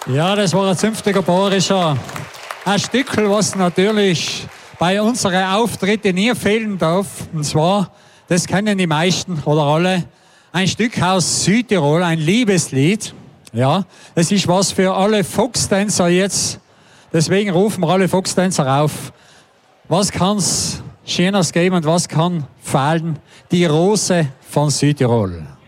Ja, das war ein zünftiger bayerischer. Ein Stückel, was natürlich bei unseren Auftritten nie fehlen darf. Und zwar, das kennen die meisten oder alle, ein Stück aus Südtirol, ein Liebeslied. Ja, das ist was für alle Foxtänzer jetzt. Deswegen rufen wir alle Foxtänzer auf. Was kann's Schöneres geben und was kann fehlen? Die Rose von Südtirol.